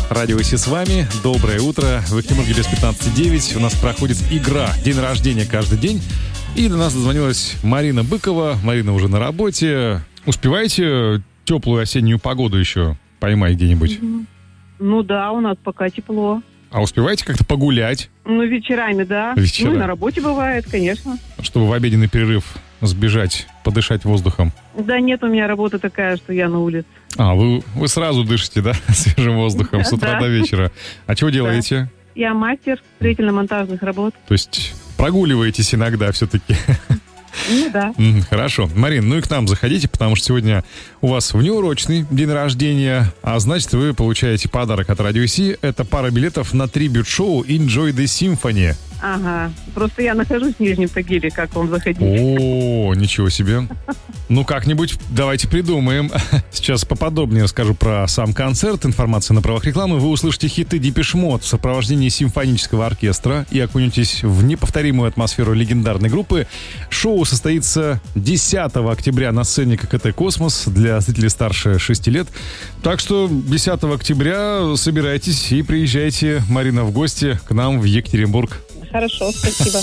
Радио Си с вами. Доброе утро. В Екатеринбурге без 15:09 у нас проходит игра «День рождения каждый день». И до нас дозвонилась Марина Быкова. Марина уже на работе. Успеваете теплую осеннюю погоду еще поймать где-нибудь? Ну да, у нас пока тепло. А успеваете как-то погулять? Ну, вечерами, да. Вечера. Ну, и на работе бывает, конечно. Чтобы в обеденный перерыв сбежать, подышать воздухом. Да нет, у меня работа такая, что я на улице. А, вы сразу дышите, да, свежим воздухом с утра Да. до вечера. А чего делаете? Я мастер строительно-монтажных работ. То есть прогуливаетесь иногда все-таки? Ну да. Хорошо. Марин, ну и к нам заходите, потому что сегодня у вас внеурочный день рождения, а значит, вы получаете подарок от Радио Си. Это пара билетов на трибьют-шоу Enjoy the Symphony. Ага. Просто я нахожусь в Нижнем Тагиле, как вам заходить. О, ничего себе. Ну, как-нибудь давайте придумаем. Сейчас поподробнее расскажу про сам концерт. Информация на правах рекламы. Вы услышите хиты Депеш Мод в сопровождении симфонического оркестра и окунетесь в неповторимую атмосферу легендарной группы. Шоу состоится 10 октября на сцене ККТ «Космос» для зрителей старше 6 лет. Так что 10 октября собирайтесь и приезжайте, Марина, в гости к нам в Екатеринбург. Хорошо, спасибо.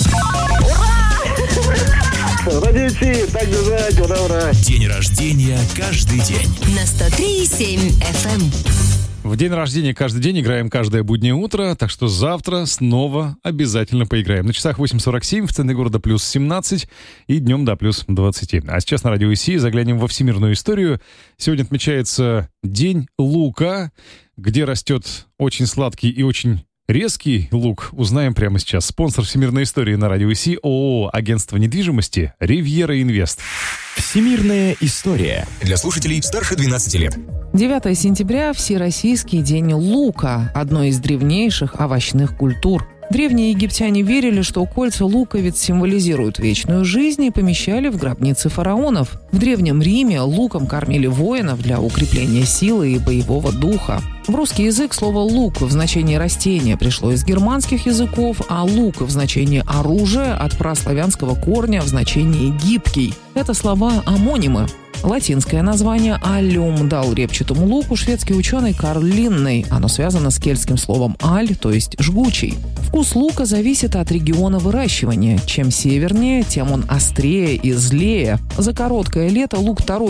Радио Си, так держать, ура! День рождения каждый день. На 103,7 FM. В день рождения каждый день играем каждое буднее утро, так что завтра снова обязательно поиграем. На часах 8:47, в центре города плюс 17 и днем до плюс 20. А сейчас на Радио Си заглянем во всемирную историю. Сегодня отмечается День лука, где растет очень сладкий и очень резкий лук. Узнаем прямо сейчас. Спонсор всемирной истории на Радио Си — ООО «Агентство недвижимости» «Ривьера Инвест». Всемирная история. Для слушателей старше 12 лет. 9 сентября – Всероссийский день лука, одной из древнейших овощных культур. Древние египтяне верили, что кольца луковиц символизируют вечную жизнь и помещали в гробницы фараонов. В Древнем Риме луком кормили воинов для укрепления силы и боевого духа. В русский язык слово «лук» в значении растения пришло из германских языков, а «лук» в значении оружия от праславянского корня в значении «гибкий». Это слова-омонимы. Латинское название «аллюм» дал репчатому луку шведский ученый Карл Линней. Оно связано с кельтским словом «аль», то есть «жгучий». Вкус лука зависит от региона выращивания. Чем севернее, тем он острее и злее. За короткое лето лук